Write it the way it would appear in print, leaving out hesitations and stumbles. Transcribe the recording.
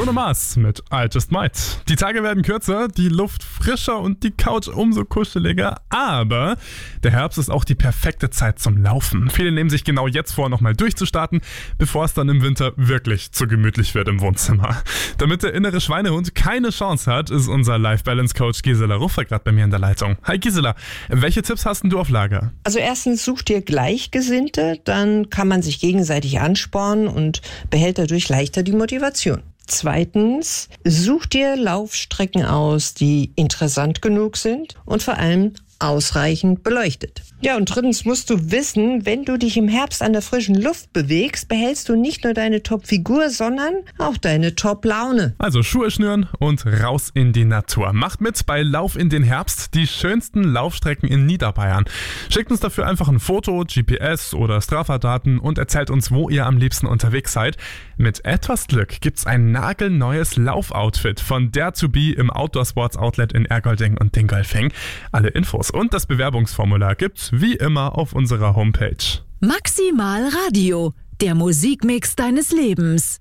Bruno Mars mit I Just Might. Die Tage werden kürzer, die Luft frischer und die Couch umso kuscheliger, aber der Herbst ist auch die perfekte Zeit zum Laufen. Viele nehmen sich genau jetzt vor, nochmal durchzustarten, bevor es dann im Winter wirklich zu gemütlich wird im Wohnzimmer. Damit der innere Schweinehund keine Chance hat, ist unser Life-Balance-Coach Gisela Ruffer gerade bei mir in der Leitung. Hi Gisela, welche Tipps hast denn du auf Lager? Also erstens, such dir Gleichgesinnte, dann kann man sich gegenseitig anspornen und behält dadurch leichter die Motivation. Zweitens, such dir Laufstrecken aus, die interessant genug sind und vor allem ausreichend beleuchtet. Ja, und drittens musst du wissen, wenn du dich im Herbst an der frischen Luft bewegst, behältst du nicht nur deine Top-Figur, sondern auch deine Top-Laune. Also Schuhe schnüren und raus in die Natur. Macht mit bei Lauf in den Herbst, die schönsten Laufstrecken in Niederbayern. Schickt uns dafür einfach ein Foto, GPS oder Strava-Daten und erzählt uns, wo ihr am liebsten unterwegs seid. Mit etwas Glück gibt's ein nagelneues Laufoutfit von Dare to Be im Outdoor Sports Outlet in Ergolding und Dingolfing. Alle Infos und das Bewerbungsformular gibt's wie immer auf unserer Homepage. Maximal Radio, der Musikmix deines Lebens.